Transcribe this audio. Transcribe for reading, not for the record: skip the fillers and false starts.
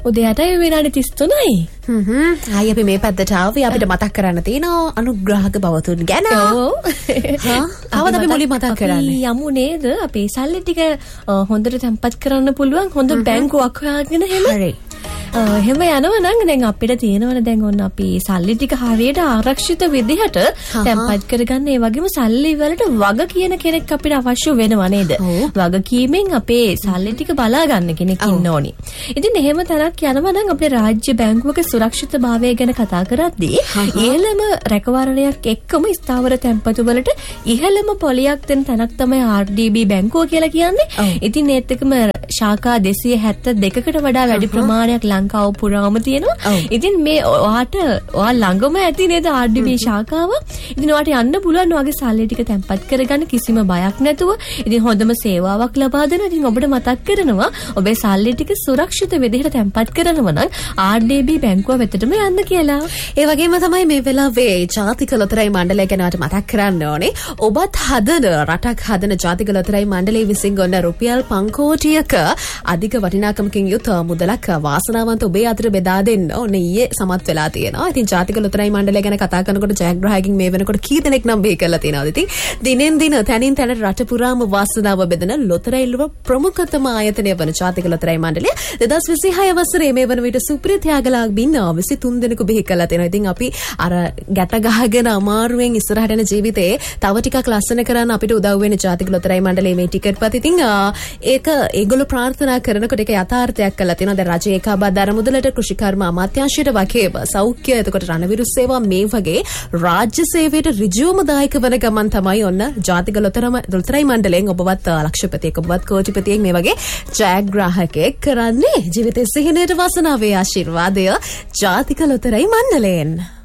උදේ 8යි විනාඩි 33යි. ආයි අපි මේ පැත්තට ආවි අපිට මතක් කරන්න තියෙනවා අනුග්‍රාහක බවතුන් ගැන. ඔව්. කවද අපි මුලින් මතක් කරන්නේ? යමු නේද? අපේ සල්ලි ටික හොඳට තැම්පත් කරන්න පුළුවන් හොඳ බැංකුවක් හොයාගෙන එහෙම. හරි. එහෙම යනවා නම් දැන් අපිට තියෙනවනේ දැන් ඔන්න අපි සල්ලි ටික හරියට ආරක්ෂිත විදිහට තැම්පත් කරගන්න ඒ වගේම සල්ලි වලට වග කියන කෙනෙක් අපිට අවශ්‍ය වෙනවා නේද? වගකීමෙන් අපේ සල්ලි ටික බලා ගන්න කෙනෙක් ඉන්න ඕනි. ඉතින් එහෙම තරක් යනවා නම් අපේ රාජ්‍ය බැංකුවක සුරක්ෂිතභාවය ගැන කතා කරද්දී ඉහළම රැකවරණයක් එක්කම ස්ථාවර තැන්පතු වලට ඉහළම පොලියක් දෙන තැනක් තමයි RDB බැංකුව කියලා කියන්නේ. ඉතින් ඒත් එක්කම ශාඛා 272කට වඩා වැඩි ප්‍රමාණයක් ලංකාව පුරාම තියෙනවා. ඉතින් මේ ඔයා ළඟම ඇති නේද RDB ශාඛාව? ඉතින් ඔයාට යන්න පුළුවන් ඔයාගේ සල්ලි ටික තැන්පත් කරගන්න කිසිම බයක් නැතුව. ඉතින් හොඳම සේවාවක් ලබා දෙනවා. ඉතින් ඔබට මතක් කරනවා ඔබේ සල්ලි ටික සුරක්ෂිත විදිහට තැන්පත් කරනවා නම් RDB බැංකුව වෙතටම යන්න කියලා. ඒ වගේම තමයි මේ වෙලාවේ ජාතික ලොතරැයි මණ්ඩලය ගැන මතක් කරන්න ඕනේ. ඔබත් හදන රටක් හදන ජාතික ලොතරැයි මණ්ඩලය විසින් ගොන්න රුපියල් 5 කෝටියක අධික වටිනාකමකින් යුත් මුදලක් වාසනාවන්ත ඔබේ අතට බෙදා දෙන්න ඕනේ ඊයේ සමත් වෙලා තියෙනවා. ඉතින් ජාතික ලොතරැයි මණ්ඩලය ගැන කතා කරනකොට ජයග්‍රාහකයන් මේ වෙනකොට කී දෙනෙක් නම් බිහි කරලා තියෙනවද? ඉතින් දිනෙන් දින තනින් තැනට රට පුරාම වාසනාව බෙදන ලොතරැයිලුව ප්‍රමුඛතම ආයතනය වන ජාතික ලොතරැයි මණ්ඩලය 2026 වසරේ මේ වන විට සුප්‍රිය ත්‍යාගලාක් බින්න 23 දෙනෙකු බිහි කරලා තියෙනවා. ඉතින් අපි අර ගැට ගහගෙන අමාරුවෙන් ඉස්සරහට යන ජීවිතේ තව ටිකක් ලස්සන කරන්න අපිට උදව් වෙන ජාතික ලොතරැයි මණ්ඩලයේ මේ ටිකට් පත්. ඉතින් ඒක ඒගොල්ලෝ ප්‍රාර්ථනා කරනකොට ඒක යථාර්ථයක් කරලා තියෙනවා. දැන් රජයේ ඒකාබද්ධ මුදලට කෘෂිකර්ම අමාත්‍යාංශයට වගේම සෞඛ්‍ය එතකොට රණවිරු සේවා මේ වගේ රාජ්‍ය සේවයට ඍජුවම දායක වන ගමන් තමයි ඔන්න ජාතික ලොතරැයි මණ්ඩලයෙන් ඔබවත් ලක්ෂපතියෙක් ඔබවත් කෝටිපතියෙක් මේ වගේ ජයග්‍රාහකයෙක් කරන්නේ. ජීවිතයේ සිහිනයට වාසනාවේ ආශිර්වාදය ජාතික ලොතරැයි මණ්ඩලයෙන්.